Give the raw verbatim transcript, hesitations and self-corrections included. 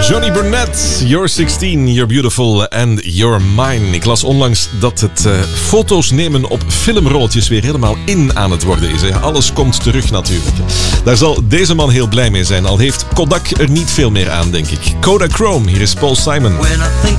Johnny Burnett, You're sixteen, You're beautiful and you're mine. Ik las onlangs dat het uh, foto's nemen op filmrolletjes weer helemaal in aan het worden is. Hè. Alles komt terug natuurlijk. Daar zal deze man heel blij mee zijn, al heeft Kodak er niet veel meer aan, denk ik. Kodachrome, hier is Paul Simon.